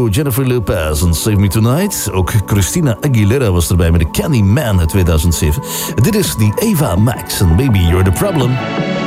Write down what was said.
Jennifer Lopez en Save Me Tonight. Ook Christina Aguilera was erbij met de Candyman uit 2007. Dit is die Ava Max en Baby You're the Problem.